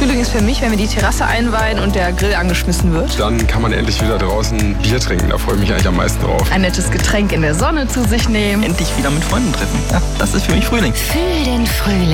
Frühling ist für mich, wenn wir die Terrasse einweihen und der Grill angeschmissen wird. Dann kann man endlich wieder draußen Bier trinken. Da freue ich mich eigentlich am meisten drauf. Ein nettes Getränk in der Sonne zu sich nehmen. Endlich wieder mit Freunden treffen. Ja, das ist für mich Frühling. Fühl den Frühling.